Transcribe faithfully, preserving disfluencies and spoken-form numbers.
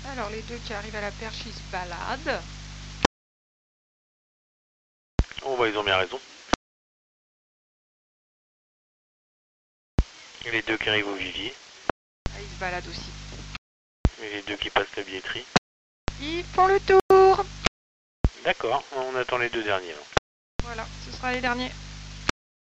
Alors les deux qui arrivent à la perche, ils se baladent. Oh bah ils ont bien raison. Et les deux qui arrivent au vivier. Ah, ils se baladent aussi. Et les deux qui passent la billetterie. Ils font le tour. D'accord, on attend les deux derniers. Alors. Voilà, ce sera les derniers.